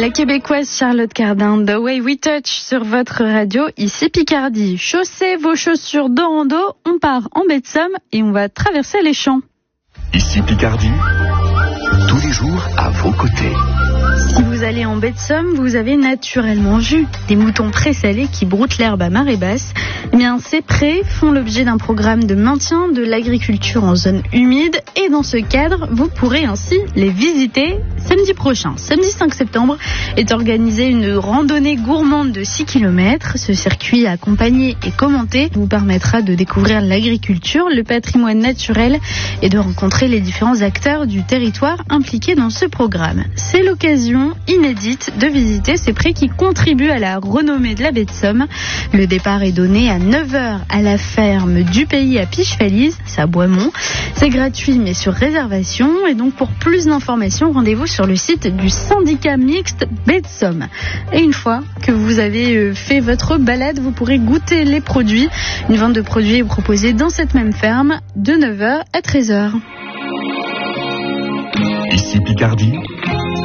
La québécoise Charlotte Cardin, The Way We Touch sur votre radio, ici Picardie. Chaussez vos chaussures de rando, on part en baie de Somme et on va traverser les champs. Ici Picardie, tous les jours à vos côtés. Si vous allez en baie de Somme, vous avez naturellement vu des moutons présalés qui broutent l'herbe à marée basse. Eh bien, ces prés font l'objet d'un programme de maintien de l'agriculture en zone humide et dans ce cadre, vous pourrez ainsi les visiter samedi prochain. Samedi 5 septembre est organisée une randonnée gourmande de 6 km. Ce circuit accompagné et commenté vous permettra de découvrir l'agriculture, le patrimoine naturel et de rencontrer les différents acteurs du territoire impliqués dans ce programme. C'est l'occasion inédite de visiter ces prés qui contribuent à la renommée de la baie de Somme. Le départ est donné à 9h à la ferme du Pays à Pichefalise, c'est à Boismont. C'est gratuit mais sur réservation et donc pour plus d'informations, rendez-vous sur le site du syndicat mixte baie de Somme. Et une fois que vous avez fait votre balade, vous pourrez goûter les produits. Une vente de produits est proposée dans cette même ferme de 9h à 13h. Ici Picardie,